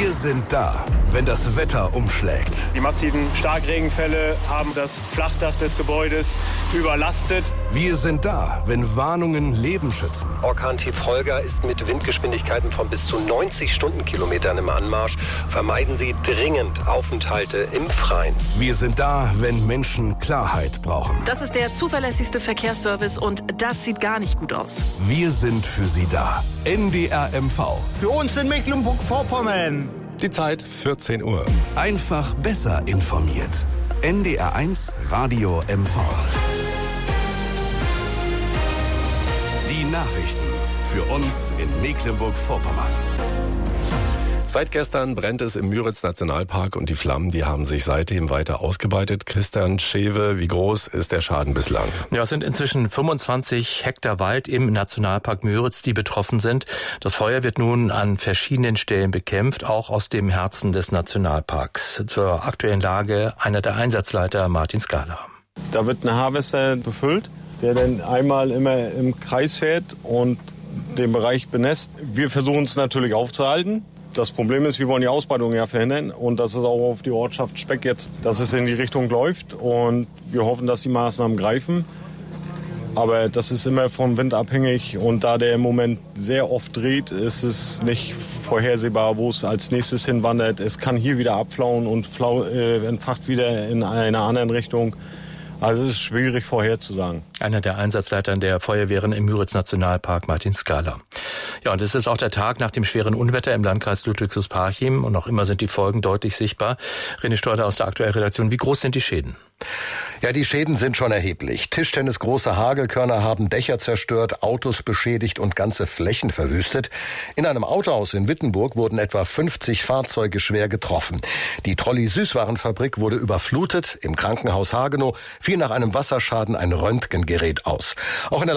Wir sind da, wenn das Wetter umschlägt. Die massiven Starkregenfälle haben das Flachdach des Gebäudes überlastet. Wir sind da, wenn Warnungen Leben schützen. Orkan-Tief Holger ist mit Windgeschwindigkeiten von bis zu 90 Stundenkilometern im Anmarsch. Vermeiden Sie dringend Aufenthalte im Freien. Wir sind da, wenn Menschen Klarheit brauchen. Das ist der zuverlässigste Verkehrsservice und das sieht gar nicht gut aus. Wir sind für Sie da. NDR MV. Für uns in Mecklenburg-Vorpommern. Die Zeit 14 Uhr. Einfach besser informiert. NDR 1 Radio MV. Die Nachrichten für uns in Mecklenburg-Vorpommern. Seit gestern brennt es im Müritz-Nationalpark und die Flammen, die haben sich seitdem weiter ausgebreitet. Christian Schewe, wie groß ist der Schaden bislang? Ja, es sind inzwischen 25 Hektar Wald im Nationalpark Müritz, die betroffen sind. Das Feuer wird nun an verschiedenen Stellen bekämpft, auch aus dem Herzen des Nationalparks. Zur aktuellen Lage einer der Einsatzleiter, Martin Skala. Da wird ein Harvester befüllt, der dann einmal immer im Kreis fährt und den Bereich benässt. Wir versuchen es natürlich aufzuhalten. Das Problem ist, wir wollen die Ausbreitung ja verhindern und das ist auch auf die Ortschaft Speck jetzt, dass es in die Richtung läuft und wir hoffen, dass die Maßnahmen greifen. Aber das ist immer vom Wind abhängig und da der im Moment sehr oft dreht, ist es nicht vorhersehbar, wo es als nächstes hinwandert. Es kann hier wieder abflauen und entfacht wieder in einer anderen Richtung. Also es ist schwierig vorherzusagen. Einer der Einsatzleiter der Feuerwehren im Müritz-Nationalpark, Martin Skala. Ja, und es ist auch der Tag nach dem schweren Unwetter im Landkreis Ludwigslust-Parchim und noch immer sind die Folgen deutlich sichtbar. René Steuder aus der aktuellen Redaktion. Wie groß sind die Schäden? Ja, die Schäden sind schon erheblich. Tischtennisgroße Hagelkörner haben Dächer zerstört, Autos beschädigt und ganze Flächen verwüstet. In einem Autohaus in Wittenburg wurden etwa 50 Fahrzeuge schwer getroffen. Die Trolley-Süßwarenfabrik wurde überflutet. Im Krankenhaus Hagenow fiel nach einem Wasserschaden ein Röntgengerät aus. Auch in der